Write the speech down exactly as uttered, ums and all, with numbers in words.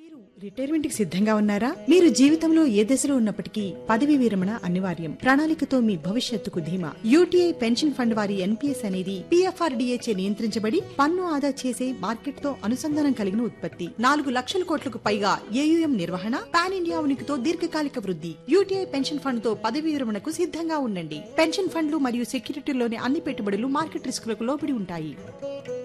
Retirement కి సిద్ధంగా ఉన్నారా? మీరు జీవితంలో ఏ దశలో ఉన్నప్పటికీ పదవి విరమణ అనివార్యం. ప్రణాళికతో మీ భవిష్యత్తుకు ధీమా. యూటీఐ పెన్షన్ ఫండ్ వారి ఎన్పీఎస్ అనేది పీఎఫ్ఆర్డీఏ చే నియంత్రించబడి పన్ను ఆదా చేసే మార్కెట్ తో అనుసంధానం కలిగిన ఉత్పత్తి. నాలుగు లక్షల కోట్లకు పైగా ఏయుఎం నిర్వహణ, పాన్ ఇండియా ఉనికితో దీర్ఘకాలిక వృద్ధి. యూటీఐ పెన్షన్ ఫండ్ తో పదవి విరమణకు సిద్ధంగా ఉండండి. పెన్షన్ ఫండ్లు మరియు సెక్యూరిటీలోని అన్ని పెట్టుబడులు మార్కెట్ రిస్కులకు లోబడి ఉంటాయి.